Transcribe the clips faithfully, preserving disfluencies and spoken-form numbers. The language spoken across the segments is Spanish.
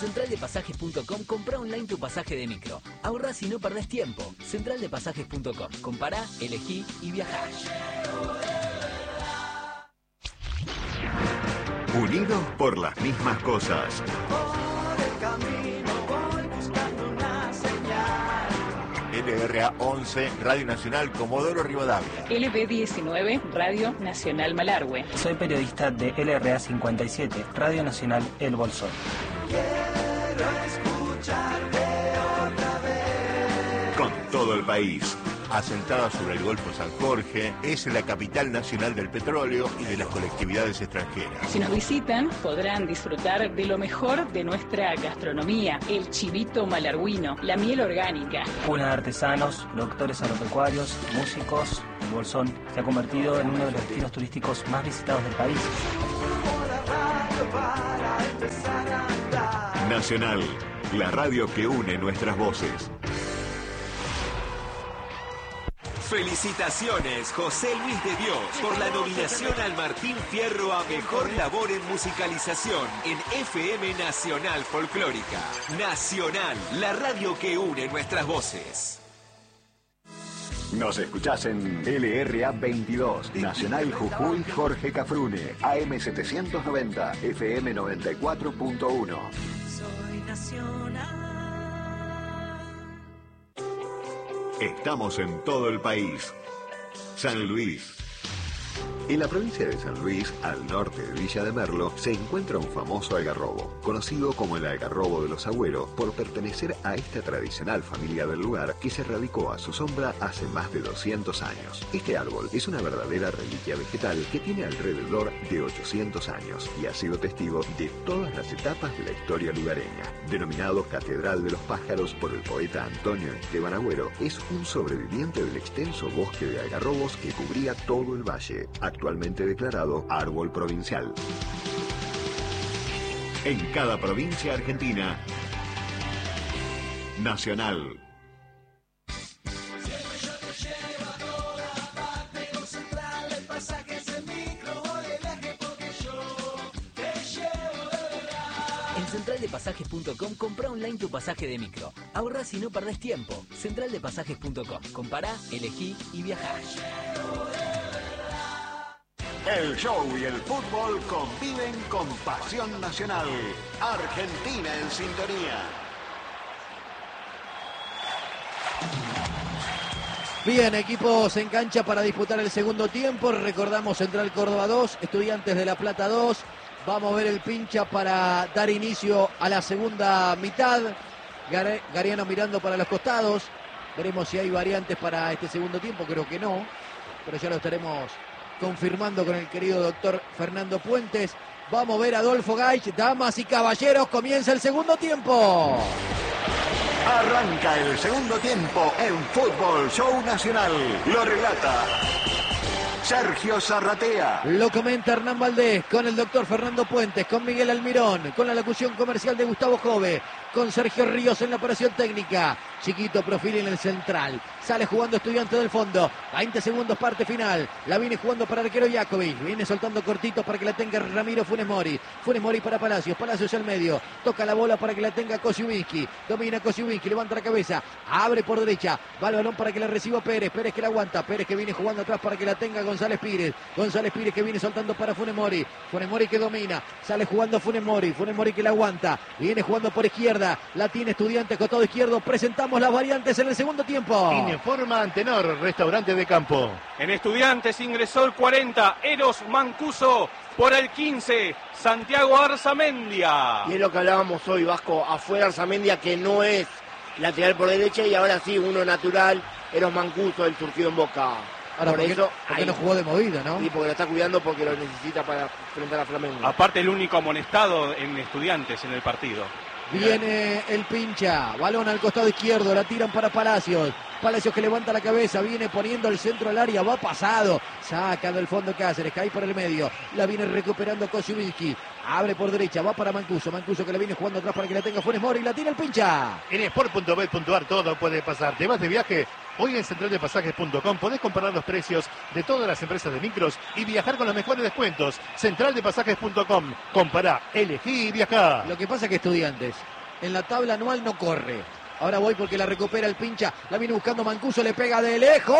central de pasajes punto com, comprá online tu pasaje de micro. Ahorrás y no perdés tiempo. central de pasajes punto com. Compará, elegí y viajá. Unidos por las mismas cosas. Por el camino voy buscando una señal. L R A once, Radio Nacional Comodoro Rivadavia. L B diecinueve, Radio Nacional Malargüe. Soy periodista de L R A cincuenta y siete, Radio Nacional El Bolsón. Quiero escucharte otra vez. Con todo el país. Asentada sobre el Golfo San Jorge, es la capital nacional del petróleo y de las colectividades extranjeras. Si nos visitan, podrán disfrutar de lo mejor de nuestra gastronomía, el chivito malarguino, la miel orgánica. Una de artesanos, productores agropecuarios, músicos, El Bolsón se ha convertido en uno de los destinos turísticos más visitados del país. Nacional, la radio que une nuestras voces. Felicitaciones, José Luis de Dios, por la nominación al Martín Fierro a Mejor Labor en Musicalización en F M Nacional Folclórica. Nacional, la radio que une nuestras voces. Nos escuchás en L R A veintidós, Nacional Jujuy Jorge Cafrune, A M setecientos noventa, F M noventa y cuatro punto uno. Soy nacional. Estamos en todo el país. San Luis. En la provincia de San Luis, al norte de Villa de Merlo, se encuentra un famoso algarrobo, conocido como el algarrobo de los Agüeros por pertenecer a esta tradicional familia del lugar que se radicó a su sombra hace más de doscientos años. Este árbol es una verdadera reliquia vegetal que tiene alrededor de ochocientos años y ha sido testigo de todas las etapas de la historia lugareña. Denominado Catedral de los Pájaros por el poeta Antonio Esteban Agüero, es un sobreviviente del extenso bosque de algarrobos que cubría todo el valle, actualmente declarado árbol provincial. En cada provincia argentina, Nacional. En central de pasajes punto com, comprá online tu pasaje de micro. Ahorrás y no perdés tiempo. central de pasajes punto com. Compará, elegí y viajá. El show y el fútbol conviven con pasión nacional. Argentina en sintonía. Bien, equipos en cancha para disputar el segundo tiempo. Recordamos Central Córdoba dos, Estudiantes de La Plata dos. Vamos a ver el pincha para dar inicio a la segunda mitad. Gar- Gariano mirando para los costados. Veremos si hay variantes para este segundo tiempo. Creo que no, pero ya lo estaremos confirmando con el querido doctor Fernando Puentes. Vamos a ver a Adolfo Gaich. Damas y caballeros, comienza el segundo tiempo. Arranca el segundo tiempo en Fútbol Show Nacional. Lo relata Sergio Zarratea. Lo comenta Hernán Valdés con el doctor Fernando Puentes, con Miguel Almirón, con la locución comercial de Gustavo Jove, con Sergio Ríos en la operación técnica. Chiquito Profil en el central. Sale jugando Estudiante del fondo. veinte segundos, parte final. La viene jugando para arquero Jakovic. Viene soltando cortito para que la tenga Ramiro Funes Mori. Funes Mori para Palacios. Palacios al medio. Toca la bola para que la tenga Kosiubinsky. Domina Kosiubinsky. Levanta la cabeza. Abre por derecha. Va el balón para que la reciba Pérez. Pérez que la aguanta. Pérez que viene jugando atrás para que la tenga González Pires. González Pires que viene soltando para Funes Mori. Funes Mori que domina. Sale jugando Funes Mori. Funes Mori que la aguanta. Viene jugando por izquierda. La tiene Estudiante, costado izquierdo. Presentamos las variantes en el segundo tiempo. Informa Antenor, restaurante de campo. En Estudiantes ingresó el cuarenta, Eros Mancuso. Por el quince, Santiago Arzamendia. Y es lo que hablábamos hoy, Vasco. Afuera Arzamendia, que no es lateral por derecha, y ahora sí, uno natural, Eros Mancuso, el surgido en Boca. Ahora, por ¿por qué, eso, por qué ahí, no jugó de movida, no? Sí, porque lo está cuidando porque lo necesita para enfrentar a Flamengo. Aparte, el único amonestado en Estudiantes en el partido. Viene el pincha, balón al costado izquierdo, la tiran para Palacios. Palacios que levanta la cabeza, viene poniendo el centro al área, va pasado. Saca del fondo Cáceres, cae por el medio. La viene recuperando Kosiubinsky. Abre por derecha, va para Mancuso. Mancuso que la viene jugando atrás para que la tenga Funes Mori y la tira el pincha. En sport punto bet punto ar todo puede pasar. ¿Te vas de viaje? Hoy en central de pasajes punto com podés comparar los precios de todas las empresas de micros y viajar con los mejores descuentos. central de pasajes punto com. Compará, elegí y viajá. Lo que pasa es que Estudiantes, en la tabla anual no corre. Ahora voy porque la recupera el pincha. La viene buscando Mancuso, le pega de lejos.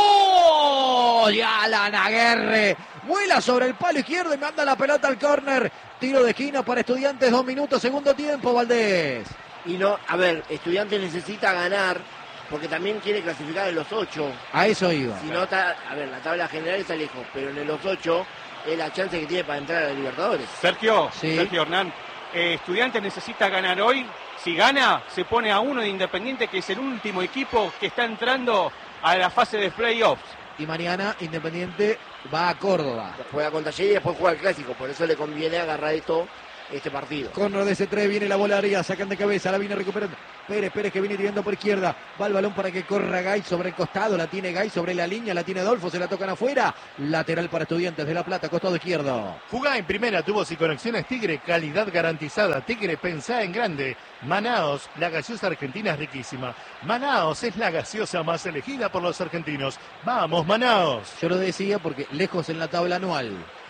Y Alan Aguerre vuela sobre el palo izquierdo y manda la pelota al córner. Tiro de esquina para Estudiantes, dos minutos, segundo tiempo, Valdés. Y no, a ver, Estudiantes necesita ganar porque también quiere clasificar en los ocho. A eso iba. Si no, está, a ver, la tabla general está lejos, pero en los ocho es la chance que tiene para entrar a la Libertadores. Sergio, sí. Sergio Hernán, eh, Estudiantes necesita ganar hoy. Si gana, se pone a uno de Independiente, que es el último equipo que está entrando a la fase de playoffs. Y mañana Independiente va a Córdoba. Juega con Talleres y después juega el Clásico, por eso le conviene agarrar esto, este partido. Corner de ese tres, viene la bola arriba, sacan de cabeza, la viene recuperando. Pérez, Pérez que viene tirando por izquierda. Va el balón para que corra Gay sobre el costado. La tiene Gay sobre la línea, la tiene Adolfo, se la tocan afuera. Lateral para Estudiantes de La Plata, costado izquierdo. Jugá en primera, tubos y conexiones Tigre, calidad garantizada. Tigre, pensá en grande. Manaos, la gaseosa argentina es riquísima. Manaos es la gaseosa más elegida por los argentinos. ¡Vamos, Manaos! Yo lo decía porque lejos en la tabla anual.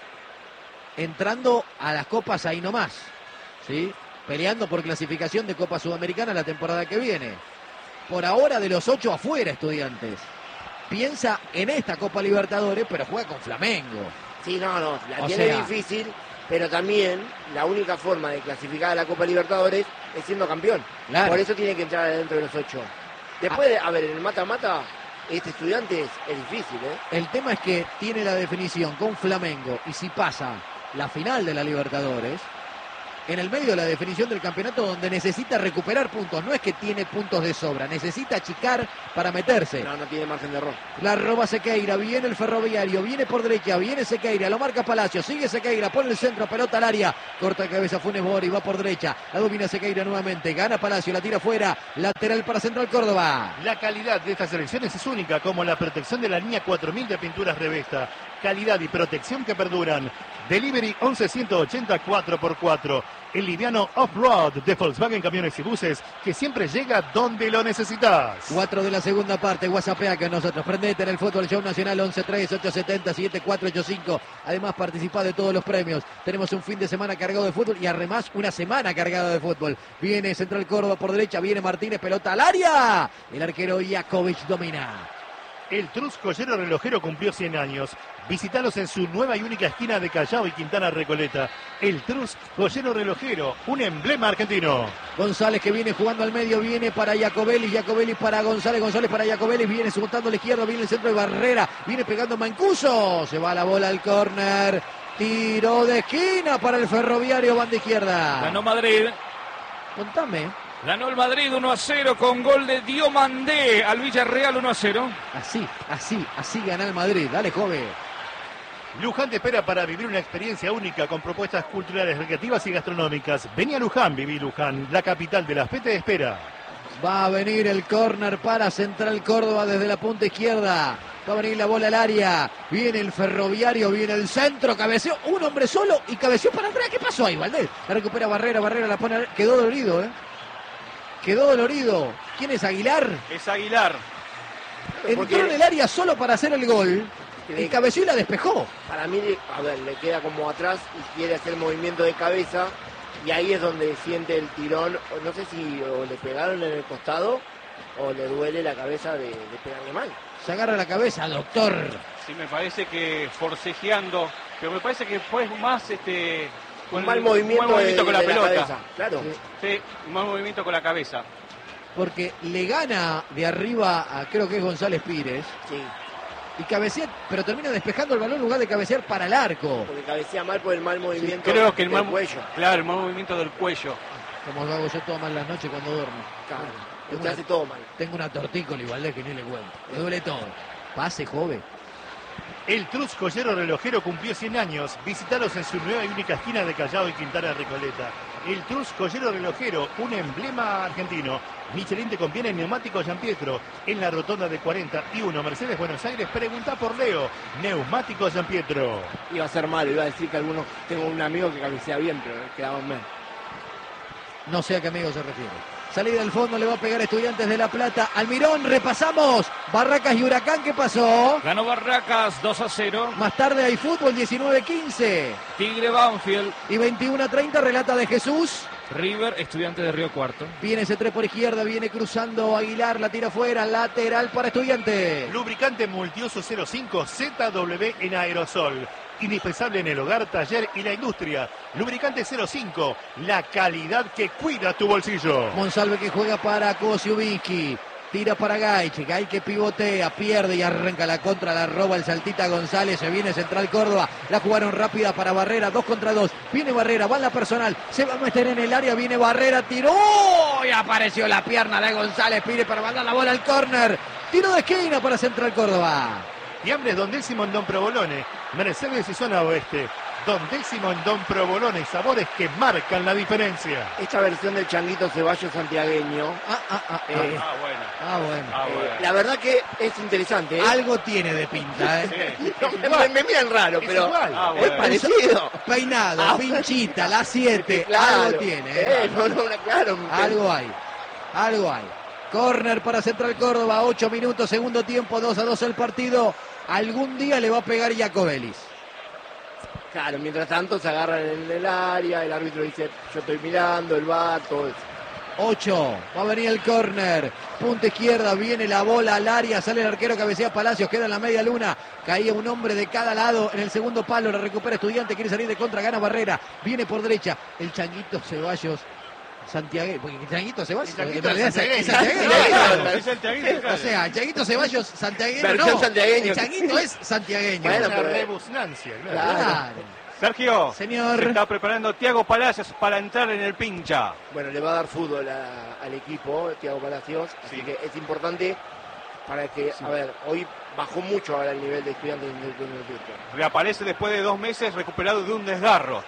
Entrando a las copas ahí nomás, ¿sí? Peleando por clasificación de Copa Sudamericana la temporada que viene. Por ahora de los ocho afuera, Estudiantes. Piensa en esta Copa Libertadores, pero juega con Flamengo. Sí, no, no, la O tiene sea, difícil, pero también la única forma de clasificar a la Copa Libertadores es siendo campeón. Claro. Por eso tiene que entrar dentro de los ocho. Después, de, a ver, en el mata-mata, este Estudiantes es difícil, ¿eh? El tema es que tiene la definición con Flamengo y si pasa la final de la Libertadores, en el medio de la definición del campeonato donde necesita recuperar puntos, no es que tiene puntos de sobra, necesita achicar para meterse. No, no tiene margen de error. La roba Sequeira, viene el Ferroviario, viene por derecha, viene Sequeira, lo marca Palacio, sigue Sequeira, pone el centro, pelota al área, corta cabeza Funes Mori, va por derecha, la domina Sequeira nuevamente, gana Palacio, la tira fuera, lateral para Central Córdoba. La calidad de estas elecciones es única, como la protección de la línea cuatro mil de pinturas Revesta. Calidad y protección que perduran. Delivery once ciento ochenta cuatro por cuatro. El liviano off-road de Volkswagen Camiones y Buses, que siempre llega donde lo necesitas. Cuatro de la segunda parte, WhatsAppea con nosotros. Prendete en el Fútbol Show Nacional once tres ocho siete cero siete cuatro ocho cinco. Además, participa de todos los premios. Tenemos un fin de semana cargado de fútbol y además una semana cargada de fútbol. Viene Central Córdoba por derecha, viene Martínez, pelota al área. El arquero Jakovic domina. El Trus Joyero Relojero cumplió cien años. Visítalos en su nueva y única esquina de Callao y Quintana Recoleta. El Trus Joyero Relojero, un emblema argentino. González que viene jugando al medio, viene para Jacobelli, Jacobelli para González, González para Jacobelli, viene soltando a la izquierda, viene el centro de Barrera, viene pegando Mancuso, se va la bola al córner, tiro de esquina para el Ferroviario, banda izquierda. Ganó Madrid. Contame. Ganó el Madrid uno a cero con gol de Diomandé al Villarreal uno a cero. Así, así, así gana el Madrid. Dale, joven. Luján te espera para vivir una experiencia única con propuestas culturales, recreativas y gastronómicas. Vení a Luján, viví Luján, la capital de las P te espera. Va a venir el córner para Central Córdoba desde la punta izquierda. Va a venir la bola al área. Viene el Ferroviario, viene el centro. Cabeceó un hombre solo y cabeceó para atrás. ¿Qué pasó ahí, Valdés? La recupera Barrera, Barrera la pone. Quedó dolorido, ¿eh? Quedó dolorido. ¿Quién es Aguilar? Es Aguilar. Entró Porque... en el área solo para hacer el gol. Y cabeció y la despejó. Para mí, a ver, le queda como atrás y quiere hacer movimiento de cabeza. Y ahí es donde siente el tirón. No sé si o le pegaron en el costado o le duele la cabeza de, de pegarle mal. Se agarra la cabeza, doctor. Sí, me parece que forcejeando. Pero me parece que fue más este... Un mal movimiento, un mal movimiento de, con la de pelota. La cabeza, claro. Sí, sí, un mal movimiento con la cabeza. Porque le gana de arriba a creo que es González Pires. Sí. Y cabecea, pero termina despejando el balón en lugar de cabecear para el arco. Porque cabecea mal por el mal movimiento Sí, creo que el del mal cuello. Claro, el mal movimiento del cuello. Como lo hago yo todas mal las noches cuando duermo. Claro. Tengo Usted una, hace todo mal. tengo una tortícola igual de que ni le cuento. Me duele todo. Pase, joven. El Trus Joyero Relojero cumplió cien años. Visítalos en su nueva y única esquina de Callao y Quintana Recoleta. El Trus Joyero Relojero, un emblema argentino. Michelin te conviene en neumáticos Gianpietro. En la rotonda de cuarenta y uno Mercedes Buenos Aires, pregunta por Leo. Neumáticos Gianpietro. Iba a ser malo, iba a decir que algunos... Tengo un amigo que cabecea bien, pero quedaba mal. No sé a qué amigo se refiere. Salida del fondo, le va a pegar Estudiantes de La Plata. Almirón, repasamos. Barracas y Huracán, ¿qué pasó? Ganó Barracas dos a cero. Más tarde hay fútbol, diecinueve quince. Tigre Banfield. Y veintiuno a treinta, relata de Jesús. River, Estudiantes de Río Cuarto. Viene ese tres por izquierda, viene cruzando Aguilar, la tira afuera, lateral para Estudiantes. Lubricante Multiuso cero cinco Z W en aerosol. Indispensable en el hogar, taller y la industria. Lubricante cero cinco, la calidad que cuida tu bolsillo. Monsalve que juega para Kosiubiski. Tira para Gaich, Gaich que pivotea, pierde y arranca la contra, la roba el Saltita González, se viene Central Córdoba, la jugaron rápida para Barrera, dos contra dos, viene Barrera, va en la personal, se va a meter en el área, viene Barrera, tiró y apareció la pierna de González, pide para mandar la bola al córner, tiro de esquina para Central Córdoba. Y hambre Don Décimo en Don Provolone, Mercedes y zona oeste. Don Décimo en Don Provolone, sabores que marcan la diferencia. Esta versión del changuito ceballos santiagueño. Ah, ah, ah, eh, Ah, bueno. ah, bueno. Ah, bueno. La verdad que es interesante. ¿eh? Algo tiene de pinta, ¿eh? Sí. No, me, me miran raro, Es pero igual. Ah, es bueno. parecido. Peinado, Ah, pinchita, la siete, Claro. algo tiene, ¿eh? Eh, no, no, claro. Algo hay, algo hay. Corner para Central Córdoba, ocho minutos, segundo tiempo, dos a dos el partido. Algún día le va a pegar Iacobelis. Claro, mientras tanto se agarran en el área, el árbitro dice, yo estoy mirando, el V A R, todo eso. ocho, va a venir el córner, punta izquierda, viene la bola al área, sale el arquero, cabecea Palacios, queda en la media luna, caía un hombre de cada lado en el segundo palo, la recupera Estudiante, quiere salir de contra, gana Barrera, viene por derecha, el Changuito Ceballos, Santiago, porque el Changuito Ceballos, El Changuito en realidad es santiagueño. santiagueño, Sí, claro. claro. Es el Tiaguito, claro. O sea, Changuito Ceballos, santiagueño, Versión no, santiagueño. el Changuito es santiagueño. Bueno, Una pero- rebusnancia, claro. Claro. Claro. Sergio, Señor. se está preparando Tiago Palacios para entrar en el pincha. Bueno, le va a dar fútbol a- al equipo, Thiago Palacios, así Sí. que es importante para que, a ver, hoy bajó mucho ahora el nivel de Estudiantes en el primer tiempo. Reaparece después de dos meses recuperado de un desgarro.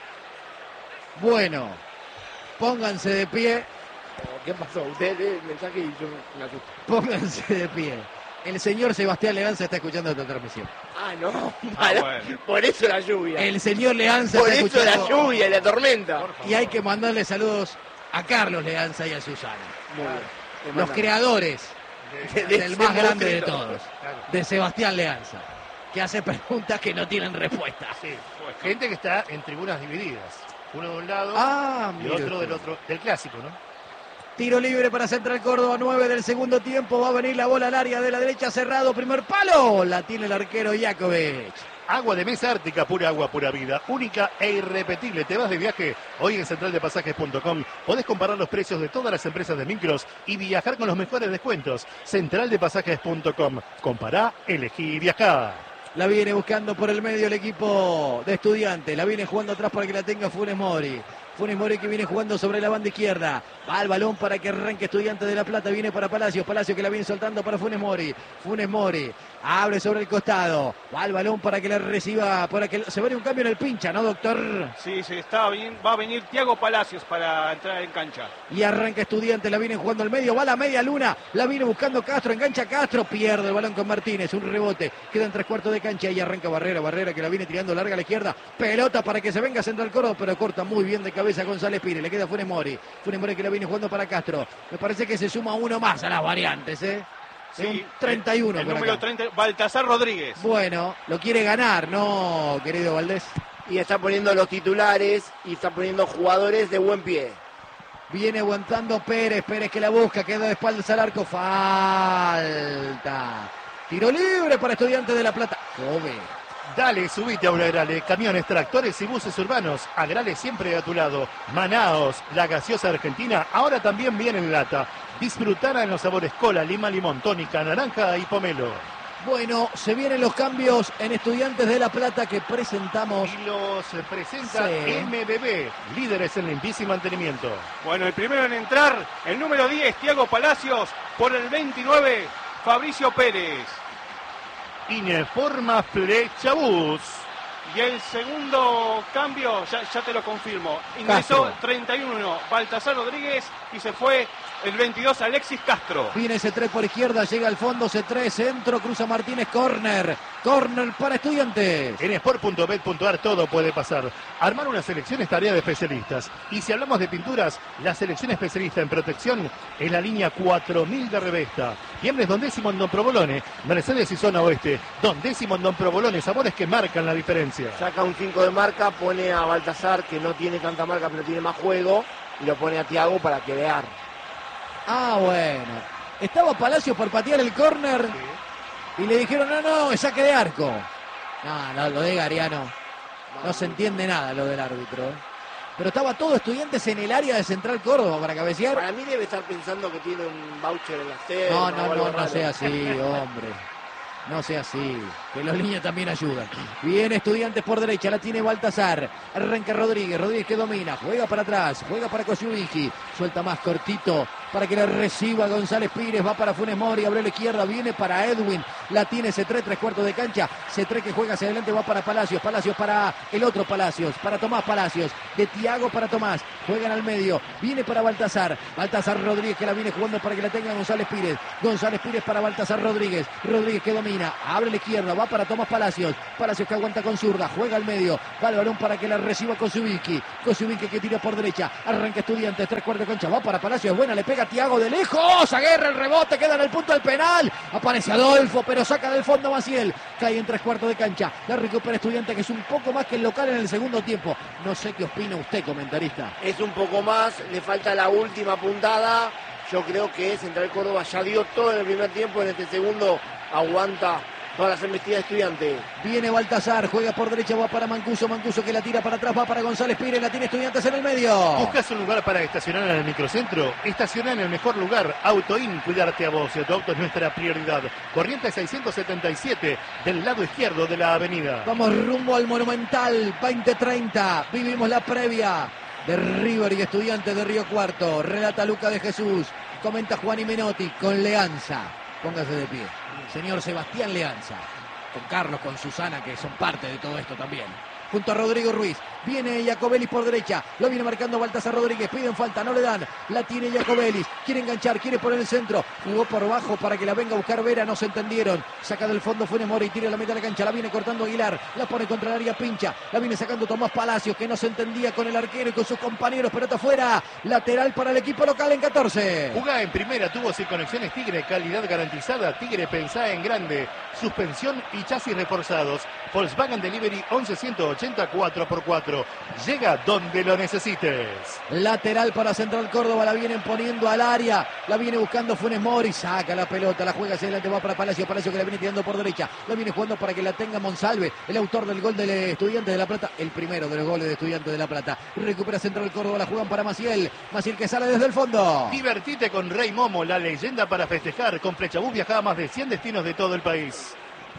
Bueno, pónganse de pie, ¿Qué pasó? Usted lee el mensaje y yo me asusto. pónganse de pie. El señor Sebastián Leanza está escuchando esta transmisión. Ah, no, Ah, para- bueno. por eso la lluvia. El señor Leanza Por está eso la escuchando. lluvia y la tormenta. Y hay que mandarle saludos a Carlos Leanza y a Susana. Muy bien. Le Los manda- creadores de- de del ese más grande de monstruito. todos, de Sebastián Leanza, que hace preguntas que no tienen respuesta. Sí. Gente que está en tribunas divididas. Uno de un lado Ah, y mire otro usted. del otro. Del clásico, ¿no? Tiro libre para Central Córdoba, nueve del segundo tiempo. Va a venir la bola al área de la derecha, cerrado, primer palo. La tiene el arquero Iakovic. Agua de mesa ártica, pura agua, pura vida, única e irrepetible. Te vas de viaje hoy en central de pasajes punto com. Podés comparar los precios de todas las empresas de micros y viajar con los mejores descuentos. central de pasajes punto com. Compará, elegí y viajá. La viene buscando por el medio el equipo de Estudiantes. La viene jugando atrás para que la tenga Funes Mori. Funes Mori que viene jugando sobre la banda izquierda. Va al balón para que arranque Estudiantes de La Plata. Viene para Palacios. Palacios que la viene soltando para Funes Mori. Funes Mori abre sobre el costado. Va al balón para que la reciba. Para que se vaya un cambio en el pincha, ¿no, doctor? Sí, sí, está bien. Va a venir Tiago Palacios para entrar en cancha. Y arranca Estudiantes. La viene jugando al medio. Va a la media luna. La viene buscando Castro. Engancha Castro. Pierde el balón con Martínez. Un rebote. Queda en tres cuartos de cancha. Y arranca Barrera. Barrera que la viene tirando larga a la izquierda. Pelota para que se venga Central Córdoba. Pero corta muy bien de cabeza González Pires. Le queda Funes Mori. Funes Mori que la viene jugando para Castro. Me parece que se suma uno más a las variantes, ¿eh? Sí, un treinta y uno El, el por número acá. treinta, Baltasar Rodríguez. Bueno, lo quiere ganar, ¿no, querido Valdés? Y está poniendo los titulares y está poniendo jugadores de buen pie. Viene aguantando Pérez, Pérez que la busca, queda de espaldas al arco, falta. Tiro libre para Estudiantes de La Plata. Joven. Dale, subite a un Agrale, camiones, tractores y buses urbanos. Agrale siempre a tu lado. Manaos, la gaseosa argentina, ahora también viene en lata. Disfrutará en los sabores cola, lima, limón, tónica, naranja y pomelo. Bueno, se vienen los cambios en Estudiantes de La Plata que presentamos. Y los presenta Sí. M B B, líderes en limpieza y mantenimiento. Bueno, el primero en entrar, el número diez, Tiago Palacios. Por el veintinueve, Fabricio Pérez. Ineforma Flechabús. Y el segundo cambio, ya, ya te lo confirmo, ingresó Castro. treinta y uno Baltasar Rodríguez y se fue el veintidós Alexis Castro. Viene C tres por izquierda, llega al fondo C tres, centro, cruza Martínez, córner. Córner para Estudiantes. En sport punto bet punto ar todo puede pasar. Armar una selección es tarea de especialistas. Y si hablamos de pinturas, la selección especialista en protección es la línea cuatro mil de Revesta. Fiambres Don Décimo en Don Provolone, Mercedes y Zona Oeste. Don Décimo en Don Provolone, sabores que marcan la diferencia. Saca un cinco de marca, pone a Baltasar, que no tiene tanta marca pero tiene más juego, y lo pone a Thiago para quedar. Ah, bueno. Estaba Palacios por patear el córner y le dijeron, no, no, es saque de arco. No, no, lo de Gariano. No se entiende nada lo del árbitro. ¿eh? Pero estaba todo Estudiantes en el área de Central Córdoba para cabecear. Para mí debe estar pensando que tiene un voucher en la sede. No, no, no, no sea así, hombre. No sea así, que los líneas también ayudan. Viene Estudiantes por derecha, la tiene Baltasar. Arranca Rodríguez, Rodríguez que domina, juega para atrás, juega para Kosciuszki. Suelta más cortito para que la reciba González Pires, va para Funes Mori, abre la izquierda, viene para Edwin. La tiene C tres, tres cuartos de cancha. C tres que juega hacia adelante, va para Palacios. Palacios para el otro Palacios, para Tomás Palacios. De Thiago para Tomás, juegan al medio. Viene para Baltasar. Baltasar Rodríguez que la viene jugando para que la tenga González Pires. González Pires para Baltasar Rodríguez. Rodríguez que domina. Abre la izquierda, va para Tomás Palacios. Palacios que aguanta con zurda, juega al medio. Va el balón para que la reciba Kosciuszki. Kosciuszki que tira por derecha. Arranca Estudiantes, tres cuartos de cancha. Va para Palacios, buena, le pega Thiago de lejos. Aguerra el rebote, queda en el punto del penal. Aparece Adolfo, pero saca del fondo Maciel. Cae en tres cuartos de cancha. La recupera Estudiantes, que es un poco más que el local en el segundo tiempo. No sé qué opina usted, comentarista. Es un poco más, le falta la última puntada. Yo creo que Central Córdoba ya dio todo en el primer tiempo, en este segundo aguanta todas las embestidas de Estudiantes. Viene Baltasar, juega por derecha, va para Mancuso, Mancuso que la tira para atrás, va para González Pires, la tiene Estudiantes en el medio. ¿Buscas un lugar para estacionar en el microcentro? Estaciona en el mejor lugar, Autoin, cuidarte a vos, tu auto es nuestra prioridad. Corrientes seiscientos setenta y siete, del lado izquierdo de la avenida. Vamos rumbo al Monumental, veinte treinta, vivimos la previa de River y Estudiantes de Río Cuarto. Relata Luca de Jesús, comenta Juan y Menotti con Leanza. Póngase de pie. Señor Sebastián Leanza, con Carlos, con Susana, que son parte de todo esto también. Junto a Rodrigo Ruiz, viene Jacobelis por derecha, lo viene marcando Baltasar Rodríguez, piden falta, no le dan, la tiene Jacobelis, quiere enganchar, quiere poner el centro, jugó por bajo para que la venga a buscar Vera, no se entendieron, saca del fondo Funes Mori, tira la mitad de la cancha, la viene cortando Aguilar, la pone contra el área pincha, la viene sacando Tomás Palacios, que no se entendía con el arquero y con sus compañeros, pelota afuera, lateral para el equipo local en catorce. Jugá en primera, tubos y conexiones Tigre, calidad garantizada, Tigre pensá en grande, suspensión y chasis reforzados, Volkswagen Delivery once ciento ochenta cuatro por cuatro. Llega donde lo necesites. Lateral para Central Córdoba, la vienen poniendo al área, la viene buscando Funes Mori, saca la pelota, la juega hacia adelante, va para Palacio, Palacio que la viene tirando por derecha, la viene jugando para que la tenga Monsalve, el autor del gol del Estudiante de La Plata, el primero de los goles de Estudiante de La Plata. Recupera Central Córdoba, la juegan para Maciel, Maciel que sale desde el fondo. Divertite con Rey Momo, la leyenda para festejar. Con Flechabús viaja a más de cien destinos de todo el país.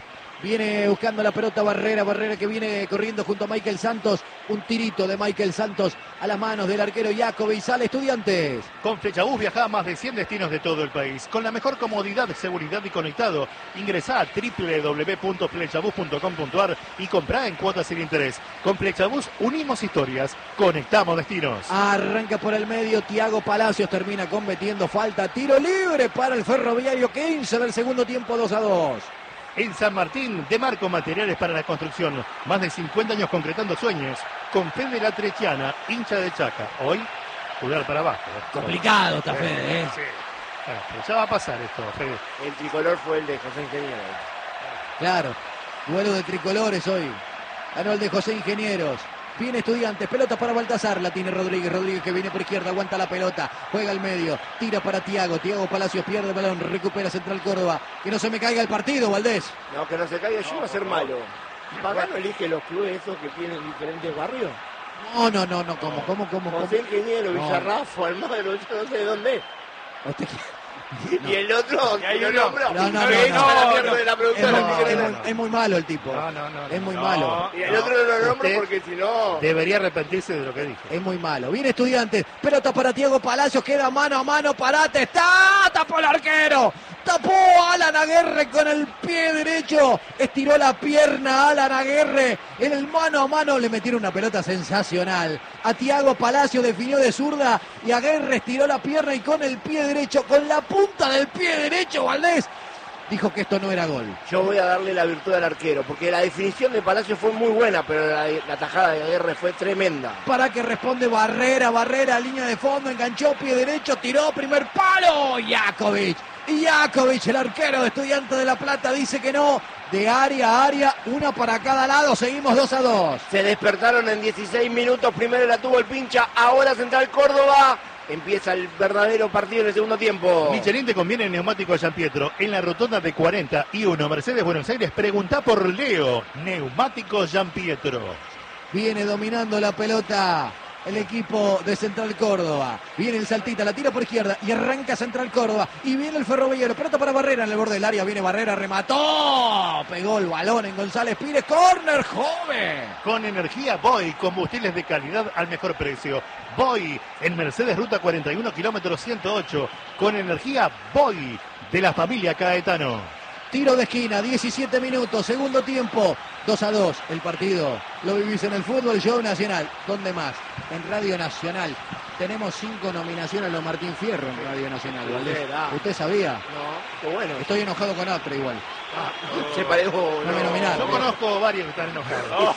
Viene buscando la pelota Barrera, Barrera que viene corriendo junto a Michael Santos. Un tirito de Michael Santos a las manos del arquero Jacob y sale Estudiantes. Con Flechabús viaja a más de cien destinos de todo el país. Con la mejor comodidad, seguridad y conectado. Ingresá a doble u doble u doble u punto flechabús punto com punto ar y comprá en cuotas sin interés. Con Flechabús unimos historias, conectamos destinos. Arranca por el medio, Thiago Palacios termina cometiendo falta. Tiro libre para el Ferroviario, quince del segundo tiempo, dos a dos. En San Martín, de Marco Materiales para la Construcción. Más de cincuenta años concretando sueños. Con Fede La Trechiana, hincha de Chaca. Hoy, jugar para abajo. Complicado está Fede, ¿eh? Sí. Bueno, pero ya va a pasar esto, Fede. El tricolor fue el de José Ingeniero. Claro, duelo de tricolores hoy. Ganó el de José Ingenieros. Viene Estudiantes, pelota para Baltasar, la tiene Rodríguez, Rodríguez que viene por izquierda, aguanta la pelota, juega al medio, tira para Thiago, Thiago Palacios pierde el balón, recupera Central Córdoba, que no se me caiga el partido, Valdés. No, que no se caiga, yo iba a ser malo. ¿Pagano elige los clubes esos que tienen diferentes barrios? No, no, no, no, ¿cómo, cómo, cómo? José Ingeniero, No. Villarrafo, Almagro, yo no sé de dónde. Usted- Y el otro, Y hay que lo uno. nombro, No, no, no, que no, echa no, la no, mierda de la Es productora, muy, el es Tigre. muy- es muy malo el tipo. No, no, no. Es muy no. malo. Y el otro no lo nombro Usted porque si no... Debería arrepentirse de lo que dijo. Es muy malo. Viene Estudiantes. Pelota para Thiago Palacios. Queda mano a mano. Parate. Está. Tapó el arquero. tapó Alan Aguerre con el pie derecho, estiró la pierna Alan Aguerre, en el mano a mano le metieron una pelota sensacional. A Thiago Palacio definió de zurda y Aguerre estiró la pierna y con el pie derecho, con la punta del pie derecho, Valdés dijo que esto no era gol. Yo voy a darle la virtud al arquero, porque la definición de Palacio fue muy buena, pero la, la tajada de Aguerre fue tremenda. Para que responde Barrera, Barrera, línea de fondo, enganchó, pie derecho, tiró, primer palo, Jakovic. Y Jakovic, el arquero de Estudiantes de La Plata, dice que no. De área a área, una para cada lado, seguimos dos a dos. Se despertaron en dieciséis minutos, primero la tuvo el Pincha, ahora Central Córdoba. Empieza el verdadero partido en el segundo tiempo. Michelin te conviene en neumáticos San Pietro. En la rotonda de cuarenta y uno, Mercedes Buenos Aires, pregunta por Leo. Neumáticos San Pietro. Viene dominando la pelota el equipo de Central Córdoba. Viene el Saltita, la tira por izquierda y arranca Central Córdoba. Y viene el Ferroviario, pelota para Barrera en el borde del área. Viene Barrera, remató. Pegó el balón en González Pires. Córner, joven. Con energía Boy, combustibles de calidad al mejor precio. Boy en Mercedes Ruta cuarenta y uno, kilómetro ciento ocho. Con energía Boy de la familia Caetano. Tiro de esquina, diecisiete minutos, segundo tiempo, dos a dos el partido. Lo vivís en el fútbol, Show Nacional. ¿Dónde más? En Radio Nacional. Tenemos cinco nominaciones a los Martín Fierro en Radio Nacional, Valdés. ¿Usted sabía? No, qué bueno. Estoy enojado con otro igual. Ah, se parejo. No me nominaron. Yo conozco varios que están enojados.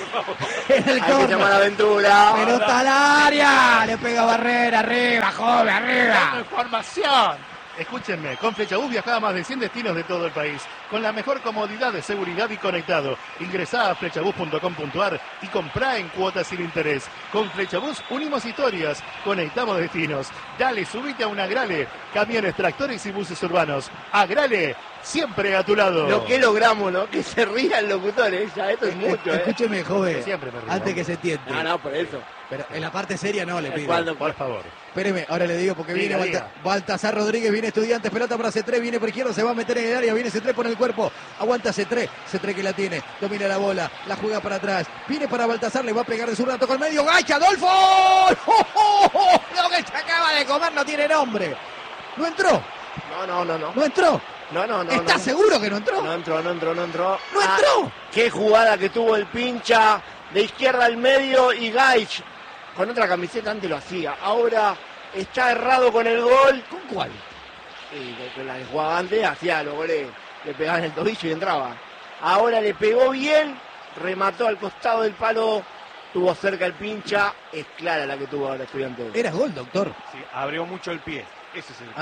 En el Hay que llamar a Aventura. Pelota al área. Le pega Barrera, arriba, joven, arriba. Información. Escúchenme, con Flechabús viajaba a más de cien destinos de todo el país, con la mejor comodidad de seguridad y conectado. Ingresá a flechabús punto com punto ar y comprá en cuotas sin interés. Con Flechabús unimos historias, conectamos destinos. Dale, subite a un Agrale, camiones, tractores y buses urbanos. Agrale, siempre a tu lado. Lo que logramos, ¿no? Que se ría el locutor, ¿eh? Ya, esto es mucho, ¿eh? Escúcheme, joven, siempre me río, antes que se tiente. Ah, no, por eso. Pero en la parte seria no le pido. ¿Cuándo? Por favor. Espéreme, ahora le digo porque Diga, viene diga. Balta- Baltasar Rodríguez, viene Estudiantes, pelota para C tres, viene por izquierda, se va a meter en el área, viene C tres por el cuerpo, aguanta C tres, C tres que la tiene, domina la bola, la juega para atrás, viene para Baltasar, le va a pegar de zurda, toca al medio, ¡gacha, Adolfo! ¡Oh, oh, oh! Lo que se acaba de comer no tiene nombre. ¿No entró? No, no, no, no. ¿No entró? No, no, no. ¿Estás no. seguro que no entró? No entró, no entró, no entró. ¿No Ah, entró? qué jugada que tuvo el Pincha de izquierda al medio y Gaich con otra camiseta antes lo hacía. Ahora está errado con el gol. ¿Con cuál? Y con- con la que jugaba antes hacía los goles, le pegaba en el tobillo y entraba. Ahora le pegó bien, remató al costado del palo, tuvo cerca el Pincha. Es clara la que tuvo ahora Estudiantes. Era gol, doctor. Sí, abrió mucho el pie. Ese es el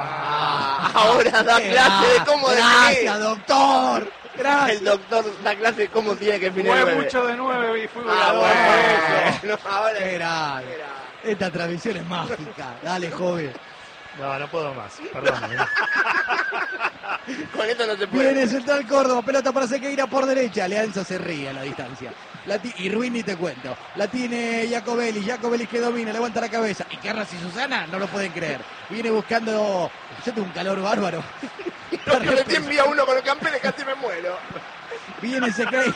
Ah, ahora da clase de cómo Gracias, definir. doctor. Gracias. El doctor da clase de cómo tiene que definir. el Fue nueve. mucho de nueve y fue Ah, goleador bueno. por eso. No, ahora- Era. Esta transmisión es mágica. Dale, joven. No, no puedo más. Perdón. Con esto no se puede. Viene Central Córdoba, pelota para Sequeira por derecha. Alianza se ríe a la distancia. La ti- y Ruiz ni te cuento. La tiene Jacobelli. Jacobelli que domina, levanta la cabeza. Y Carras y Susana no lo pueden creer. Viene buscando. Yo tengo un calor bárbaro. No, que le envía uno con los campeones, casi me muero. Viene Sequeira.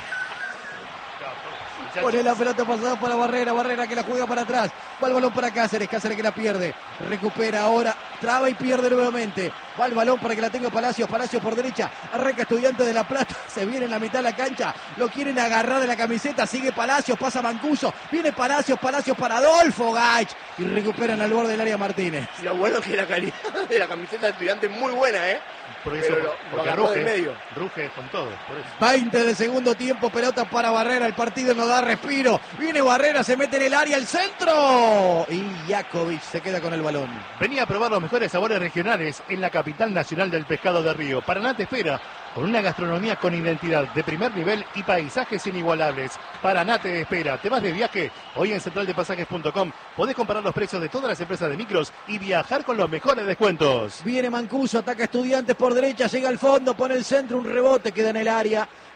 Pone la pelota pasada para Barrera, Barrera que la juega para atrás, va el balón para Cáceres, Cáceres que la pierde, recupera ahora, traba y pierde nuevamente, va el balón para que la tenga Palacios, Palacios por derecha, arranca Estudiantes de La Plata, se viene en la mitad de la cancha, lo quieren agarrar de la camiseta, sigue Palacios, pasa Mancuso, viene Palacios, Palacios para Adolfo Gaich y recuperan al borde del área Martínez. Lo bueno es que la calidad de la camiseta de Estudiantes es muy buena, ¿eh? Por eso, Pero lo- lo porque agarró del ruge, medio. ruge con todo. Por eso. veinte del segundo tiempo, pelota para Barrera, el partido no da respiro, viene Barrera, se mete en el área, el centro y Jakovic se queda con el balón. Venía a probar los mejores sabores regionales en la capital nacional del pescado de Río. Paraná te espera con una gastronomía con identidad de primer nivel y paisajes inigualables. Paraná te espera. ¿Te vas de viaje? Hoy en central de pasajes punto com podés comparar los precios de todas las empresas de micros y viajar con los mejores descuentos. Viene Mancuso, ataca Estudiantes por derecha, llega al fondo, pone el centro, un rebote, queda en el área.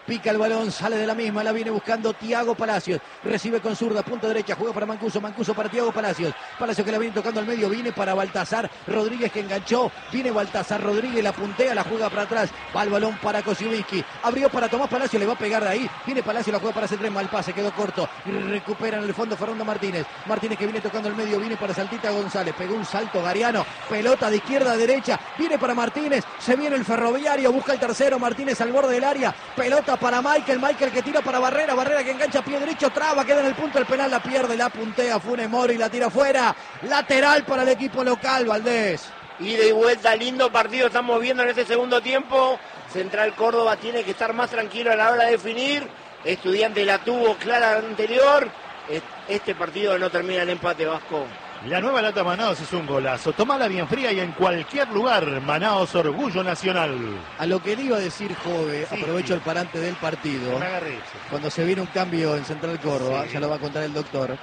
Pica el balón, sale de la misma, la viene buscando Thiago Palacios. Recibe con zurda, punta derecha, juega para Mancuso, Mancuso para Thiago Palacios. Palacios que la viene tocando al medio, viene para Baltasar Rodríguez que enganchó. Viene Baltasar Rodríguez, la puntea, la juega para atrás. Va el balón para Kosciuszynski. Abrió para Tomás Palacios, le va a pegar de ahí. Viene Palacios, la juega para Cetrén, mal pase, quedó corto. Y recupera en el fondo Fernando Martínez. Martínez que viene tocando al medio, viene para Saltita González. Pegó un salto Gariano, pelota de izquierda a derecha. Viene para Martínez, se viene el Ferroviario, busca el tercero. Martínez al borde del área. Pelota para Michael, Michael que tira para Barrera, Barrera que engancha pie derecho, traba, queda en el punto del penal, la pierde, la puntea Funes Mori, la tira fuera. Lateral para el equipo local, Valdés. Ida y vuelta, lindo partido estamos viendo en este segundo tiempo. Central Córdoba tiene que estar más tranquilo a la hora de definir. Estudiantes la tuvo clara anterior. Este partido no termina en empate, Vasco. La nueva lata Manaos es un golazo. Tomala bien fría y en cualquier lugar. Manaos, orgullo nacional. A lo que le iba a decir Jove, sí, aprovecho sí. el parante del partido. Me agarré, sí. Cuando se viene un cambio en Central Córdoba, sí. ya lo va a contar el doctor.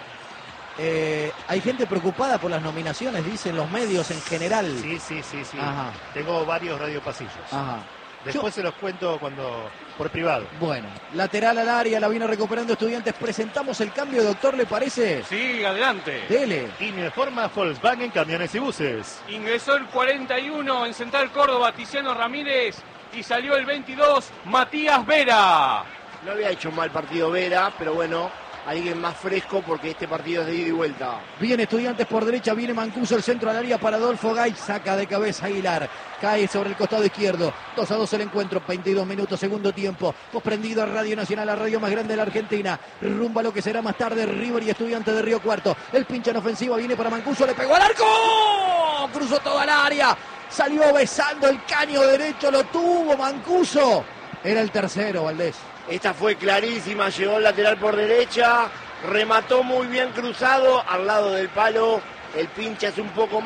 Eh, hay gente preocupada por las nominaciones, dicen los medios en general. Sí, sí, sí, sí. Ajá. Tengo varios radiopasillos. Ajá. Después Yo... se los cuento cuando por privado. Bueno, lateral al área, la viene recuperando Estudiantes. Presentamos el cambio, doctor, ¿le parece? Sí, adelante. Dele. Y me informa Volkswagen Camiones y Buses. Ingresó el cuarenta y uno en Central Córdoba, Tiziano Ramírez, y salió el veintidós, Matías Vera. No había hecho mal partido Vera, pero bueno, alguien más fresco porque este partido es de ida y vuelta. Viene Estudiantes por derecha, viene Mancuso, el centro al área para Adolfo Gay, saca de cabeza Aguilar, cae sobre el costado izquierdo, dos a dos el encuentro, veintidós minutos, segundo tiempo, prendido a Radio Nacional, la radio más grande de la Argentina, rumba lo que será más tarde River y Estudiantes de Río Cuarto, el pincha en ofensiva, viene para Mancuso, le pegó al arco, cruzó toda el área, salió besando el caño derecho, lo tuvo Mancuso, era el tercero, Valdés. Esta fue clarísima, llegó el lateral por derecha, remató muy bien cruzado al lado del palo, el pincha es un poco más.